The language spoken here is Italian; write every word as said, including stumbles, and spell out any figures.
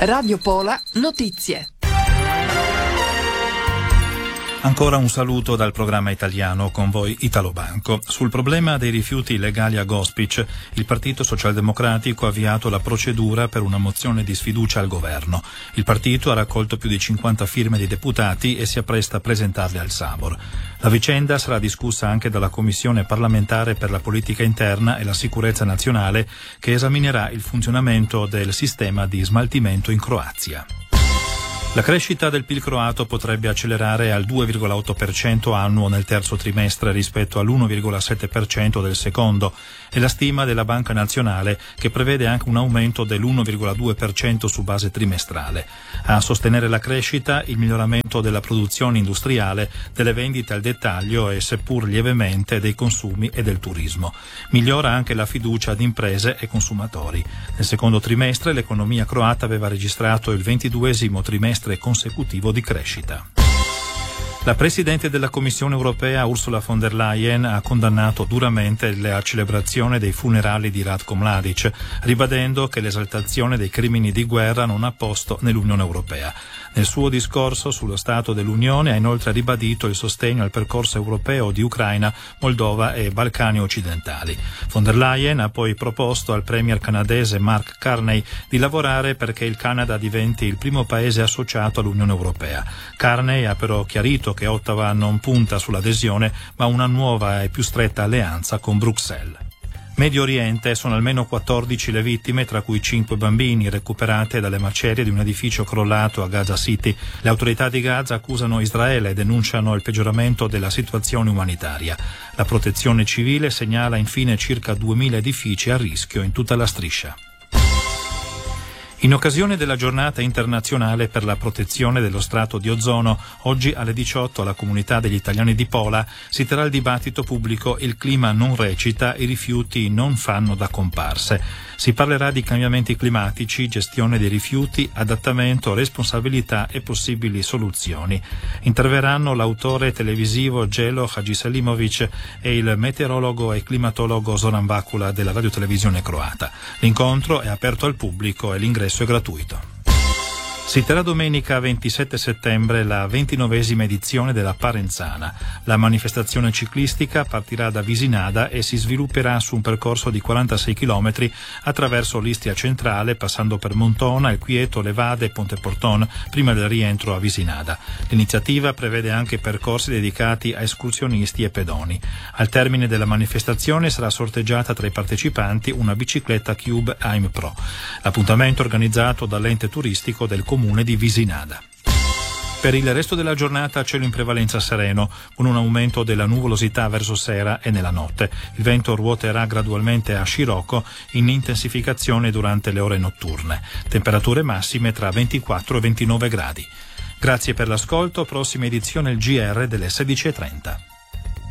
Radio Pola Notizie. Ancora un saluto dal programma italiano, con voi Italo Banco. Sul problema dei rifiuti illegali a Gospic, il Partito Socialdemocratico ha avviato la procedura per una mozione di sfiducia al governo. Il partito ha raccolto più di cinquanta firme di deputati e si appresta a presentarle al Sabor. La vicenda sarà discussa anche dalla Commissione parlamentare per la politica interna e la sicurezza nazionale, che esaminerà il funzionamento del sistema di smaltimento in Croazia. La crescita del P I L croato potrebbe accelerare al due virgola otto per cento annuo nel terzo trimestre rispetto all'uno virgola sette per cento del secondo, è la stima della Banca Nazionale, che prevede anche un aumento dell'uno virgola due per cento su base trimestrale. A sostenere la crescita il miglioramento della produzione industriale, delle vendite al dettaglio e, seppur lievemente, dei consumi e del turismo. Migliora anche la fiducia di imprese e consumatori. Nel secondo trimestre l'economia croata aveva registrato il ventiduesimo trimestre consecutivo di crescita. La Presidente della Commissione europea Ursula von der Leyen ha condannato duramente la celebrazione dei funerali di Ratko Mladic, ribadendo che l'esaltazione dei crimini di guerra non ha posto nell'Unione europea. Nel suo discorso sullo Stato dell'Unione ha inoltre ribadito il sostegno al percorso europeo di Ucraina, Moldova e Balcani occidentali. Von der Leyen ha poi proposto al premier canadese Mark Carney di lavorare perché il Canada diventi il primo paese associato all'Unione europea. Carney ha però chiarito che Ottawa non punta sull'adesione, ma una nuova e più stretta alleanza con Bruxelles. Medio Oriente, sono almeno quattordici le vittime, tra cui cinque bambini, recuperate dalle macerie di un edificio crollato a Gaza City. Le autorità di Gaza accusano Israele e denunciano il peggioramento della situazione umanitaria. La protezione civile segnala infine circa duemila edifici a rischio in tutta la striscia. In occasione della giornata internazionale per la protezione dello strato di ozono, oggi alle diciotto alla comunità degli italiani di Pola si terrà il dibattito pubblico "Il clima non recita, i rifiuti non fanno da comparse". Si parlerà di cambiamenti climatici, gestione dei rifiuti, adattamento, responsabilità e possibili soluzioni. Interverranno l'autore televisivo Gelo Hadjiselimovic e il meteorologo e climatologo Zoran Vakula della radiotelevisione croata. L'incontro è aperto al pubblico e l'ingresso è gratuito. Si terrà domenica ventisette settembre la ventinovesima edizione della Parenzana. La manifestazione ciclistica partirà da Visinada e si svilupperà su un percorso di quarantasei chilometri attraverso l'Istria centrale, passando per Montona, Il Quieto, Levade e Ponte Porton, prima del rientro a Visinada. L'iniziativa prevede anche percorsi dedicati a escursionisti e pedoni. Al termine della manifestazione sarà sorteggiata tra i partecipanti una bicicletta Cube Aim Pro. L'appuntamento è organizzato dall'ente turistico del comune di Visinada. Per il resto della giornata cielo in prevalenza sereno, con un aumento della nuvolosità verso sera e nella notte. Il vento ruoterà gradualmente a scirocco, in intensificazione durante le ore notturne. Temperature massime tra ventiquattro e ventinove gradi. Grazie per l'ascolto, prossima edizione il G R delle sedici e trenta.